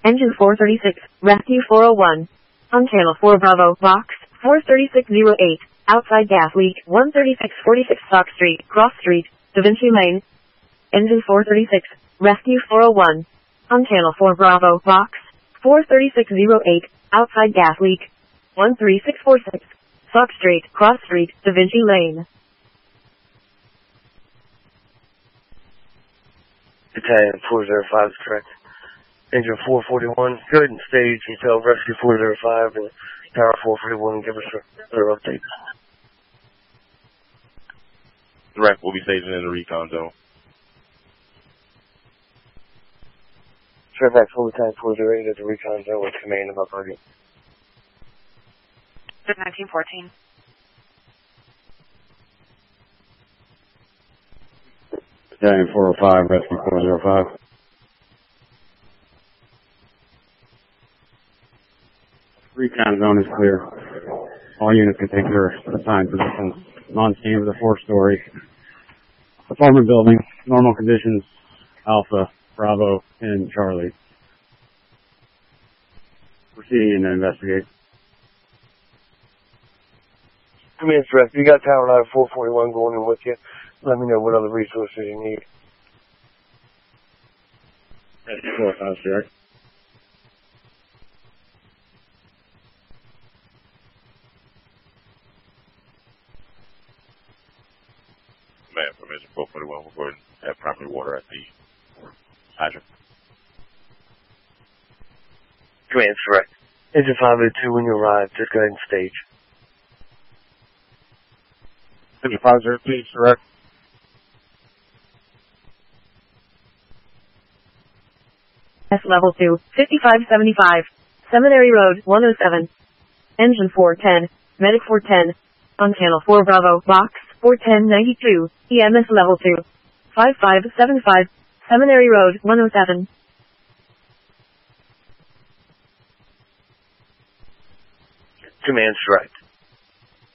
Engine 436, Rescue 401. On channel 4 Bravo, box 43608. Outside gas leak, 13646 Stock Street, Cross Street, Da Vinci Lane. Engine 436, Rescue 401. On channel 4 Bravo, box 43608. Outside gas leak, 13646 Stock Street, Cross Street, Da Vinci Lane. Battalion 405 is correct. Engine 441, go ahead and stage until Rescue 405 and Tower 441 give us their updates. Direct will be staging in the recon zone. Fairfax Battalion 408 at the recon zone with command of our target. 1914. Battalion 405, Rescue 405. Recon zone is clear. All units can take their assigned positions. Non-steam of the 4-story apartment building. Normal conditions, Alpha, Bravo, and Charlie. Proceeding to investigate. Command Direct, you got Tower 9 441 going in with you. Let me know what other resources you need. Rescue 405, direct. Man, from Engine 441, we're going to have primary water at the hydrant. Command Direct. Engine 502, when you arrive, just go ahead and stage. Engine 502, please, direct. S level 2, 5575. Seminary Road, 107. Engine 410, Medic 410. On channel 4 Bravo, box 41092. EMS level 2, 5575. Seminary Road, 107. Command Direct.